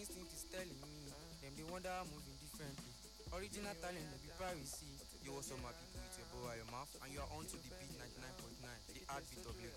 instinct is telling me. Them they wonder I'm moving differently. Original talent, no be piracy. Yo, what's up, my people? It's your boy Ayo Maf, and you are on to the beat 99.9, the heartbeat of Lagos.